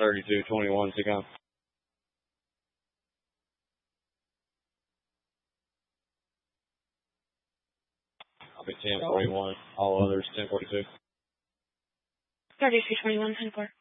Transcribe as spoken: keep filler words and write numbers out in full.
thirty-two twenty-one, Seacom. I'll be ten forty-one. All others ten forty-two. thirty-two twenty-one, ten four.